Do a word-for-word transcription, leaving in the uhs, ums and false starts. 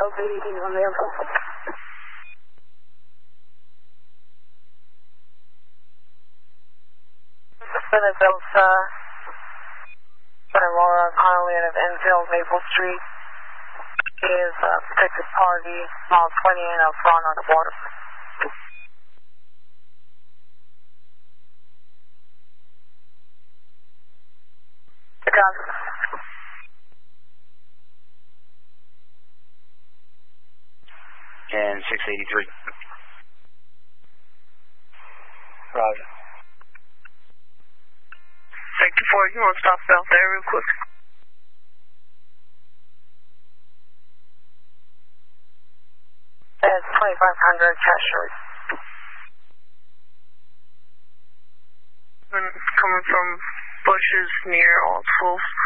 Hope eighteen on the info. Minutes of, uh, Laura Connolly out of Enfield, Maple Street. Is a protected party, mile twenty and up front on the border. Chicago. And six eighty-three. Roger. Sector four, you want to stop south there real quick? That's twenty-five hundred cash short. Coming from bushes near Old Wolf.